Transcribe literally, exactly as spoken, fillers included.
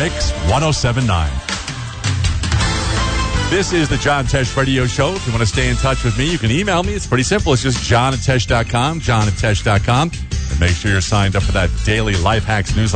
Mix ten seventy-nine. This is the John Tesh Radio Show. If you want to stay in touch with me, you can email me. It's pretty simple. It's just john at tesh dot com, john at tesh dot com. And make sure you're signed up for that daily Life Hacks newsletter.